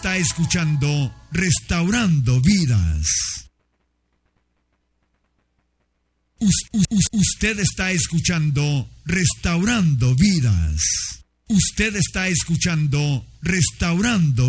Está escuchando Restaurando Vidas. Usted está escuchando Restaurando Vidas. Usted está escuchando Restaurando